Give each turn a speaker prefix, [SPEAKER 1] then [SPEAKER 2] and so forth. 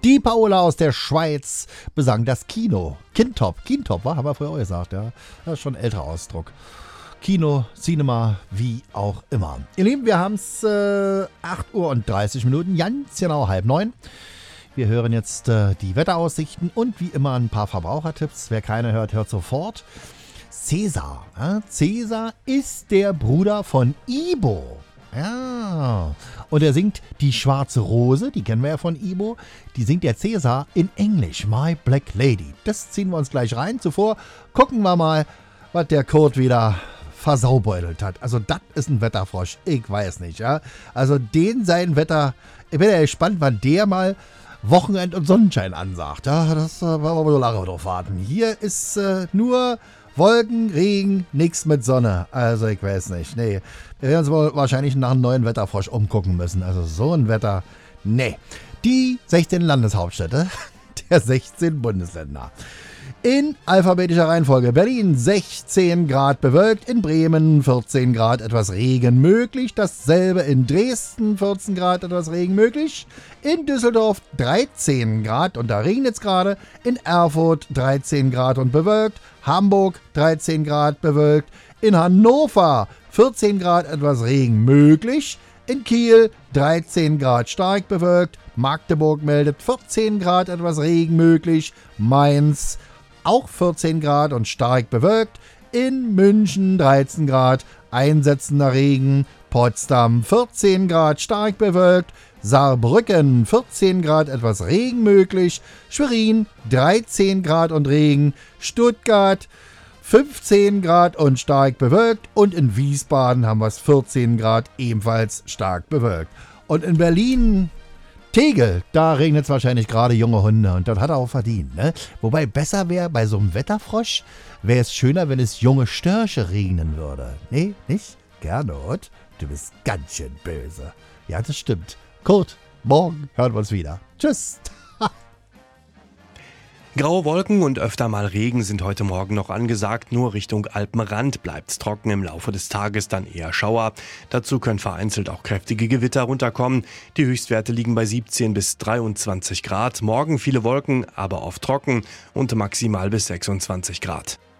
[SPEAKER 1] Die Paola aus der Schweiz besang das Kino. Kintop, haben wir früher auch gesagt, ja. Das ist schon ein älterer Ausdruck. Kino, Cinema, wie auch immer. Ihr Lieben, wir haben es 8 Uhr und 30 Minuten, ganz genau 8:30. Wir hören jetzt die Wetteraussichten und wie immer ein paar Verbrauchertipps. Wer keine hört, hört sofort. Cäsar. Ja? Cäsar ist der Bruder von Ibo. Ja. Und er singt Die schwarze Rose, die kennen wir ja von Ibo. Die singt der Cäsar in Englisch, My Black Lady. Das ziehen wir uns gleich rein. Zuvor gucken wir mal, was der Kurt wieder versaubeutelt hat. Also das ist ein Wetterfrosch. Ich weiß nicht, ja. Also sein Wetter, ich bin ja gespannt, wann der mal Wochenend und Sonnenschein ansagt. Ja, das wollen wir so lange drauf warten. Hier ist nur Wolken, Regen, nichts mit Sonne. Also ich weiß nicht. Nee, wir werden uns wohl wahrscheinlich nach einem neuen Wetterfrosch umgucken müssen. Also so ein Wetter, nee. Die 16 Landeshauptstädte der 16 Bundesländer. In alphabetischer Reihenfolge: Berlin 16 Grad bewölkt, in Bremen 14 Grad etwas Regen möglich, dasselbe in Dresden 14 Grad etwas Regen möglich, in Düsseldorf 13 Grad und da regnet es gerade, in Erfurt 13 Grad und bewölkt, Hamburg 13 Grad bewölkt, in Hannover 14 Grad etwas Regen möglich, in Kiel 13 Grad stark bewölkt, Magdeburg meldet 14 Grad etwas Regen möglich, Mainz auch 14 Grad und stark bewölkt. In München 13 Grad, einsetzender Regen. Potsdam 14 Grad, stark bewölkt. Saarbrücken 14 Grad, etwas Regen möglich. Schwerin 13 Grad und Regen. Stuttgart 15 Grad und stark bewölkt. Und in Wiesbaden haben wir es 14 Grad, ebenfalls stark bewölkt. Und in Berlin Tegel, da regnet es wahrscheinlich gerade junge Hunde und das hat er auch verdient, ne? Wobei besser wäre, bei so einem Wetterfrosch, wäre es schöner, wenn es junge Störche regnen würde. Nee, nicht? Gernot, du bist ganz schön böse. Ja, das stimmt. Kurt, morgen hören wir uns wieder. Tschüss.
[SPEAKER 2] Graue Wolken und öfter mal Regen sind heute Morgen noch angesagt. Nur Richtung Alpenrand bleibt's trocken, im Laufe des Tages dann eher Schauer. Dazu können vereinzelt auch kräftige Gewitter runterkommen. Die Höchstwerte liegen bei 17 bis 23 Grad. Morgen viele Wolken, aber oft trocken und maximal bis 26 Grad.